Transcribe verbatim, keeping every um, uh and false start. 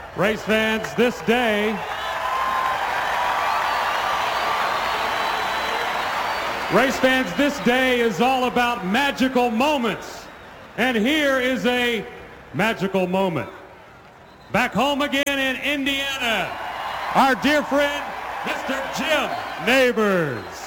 Race fans, this day, race fans, this day is all about magical moments. And here is a magical moment. Back home again in Indiana, our dear friend, Mister Jim Neighbors.